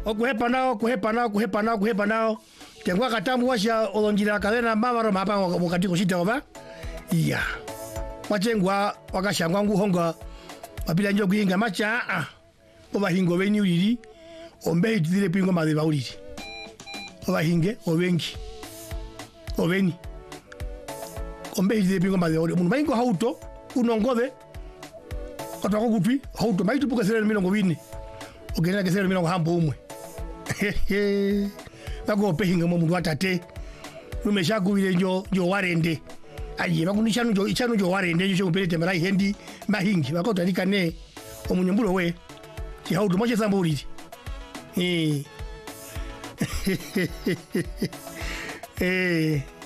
okuhepa nao tengwa katamu washa olonjira kadena mama mapa wakati kusita oba iya wachengwa wakashangwa nguhonga wapila njo kuinga macha oba hingo beni uliri ombe hitire pingo madeba uliri oba hinge obengi obeni ombe hitire pingo madeba uliri mungu maingo hauto unongode otako kutwi hauto maitu puka sere milongo bini ogena kesere milongo hambo umwe bako pehinga mundu watate numeshakuwile njo warende aye bakunishanu ichanu jo warende njo kupelete mara hendi mahingi bako talika ne omunyumbulo we ki haudu moche sambuliri eh